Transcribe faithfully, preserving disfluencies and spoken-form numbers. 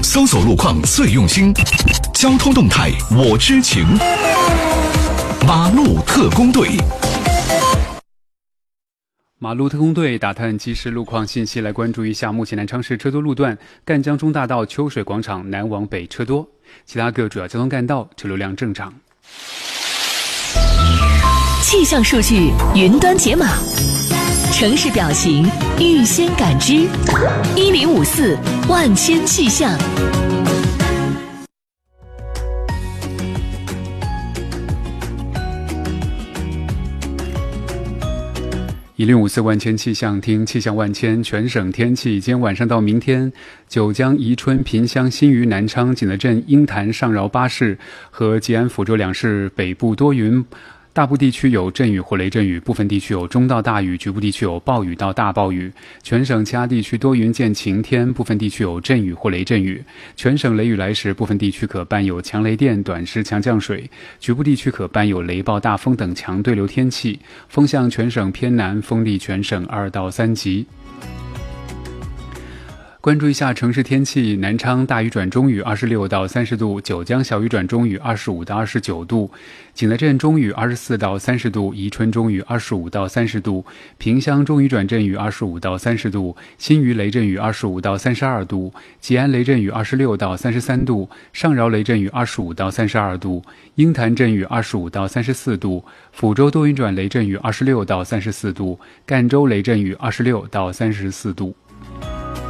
搜索路况最用心，交通动态我知情。马路特工队， 马路特工队打探即时路况信息，来关注一下目前南昌市车多路段赣江中大道秋水广场南往北车多，其他各主要交通干道车流量正常。 气象数据云端解码，城市表情预先感知，一零五四万千气象。 一零五四万千气象，听气象万千。全省天气，今天晚上到明天，九江、宜春、萍乡、新余、南昌、景德镇、鹰潭、上饶八市和吉安、抚州两市北部多云，大部地区有阵雨或雷阵雨，部分地区有中到大雨，局部地区有暴雨到大暴雨。全省其他地区多云见晴天，部分地区有阵雨或雷阵雨。全省雷雨来时，部分地区可伴有强雷电、短时强降水，局部地区可伴有雷暴、大风等强对流天气。风向全省偏南，风力全省二到三级。关注一下城市天气，南昌大雨转中雨二十六到三十度，九江小雨转中雨二十五到二十九度，景德镇中雨二十四到三十度，宜春中雨二十五到三十度，萍乡中雨转阵雨二十五到三十度，新余雷阵雨二十五到三十二度，吉安雷阵雨二十六到三十三度，上饶雷阵雨二十五到三十二度，鹰潭阵雨二十五到三十四度，抚州多云转雷阵雨二十六到三十四度，赣州雷阵雨二十六到三十四度。